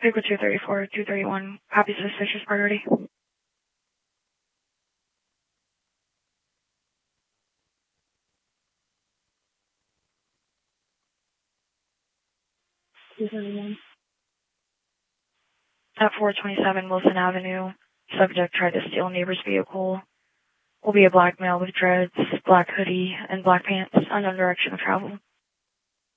Vehicle 234, 231, copy suspicious priority. 231. At 427 Wilson Avenue, subject tried to steal a neighbor's vehicle. Will be a black male with dreads, black hoodie, and black pants, unknown direction of travel.